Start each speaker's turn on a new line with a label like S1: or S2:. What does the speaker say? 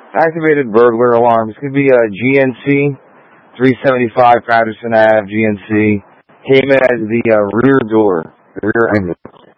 S1: Activated burglar alarm. It's going to be a GNC, 375 Patterson Ave, GNC. Came in as the rear door, the rear exit.